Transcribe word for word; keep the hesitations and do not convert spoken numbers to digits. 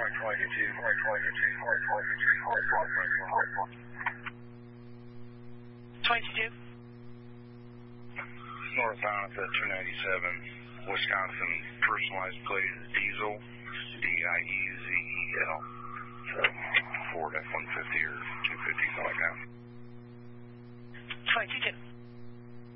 twenty-two. Northbound at two ninety-seven, Wisconsin, personalized plate is diesel, D I E Z E L. So Ford F one fifty or two fifty, something like that. twenty-two.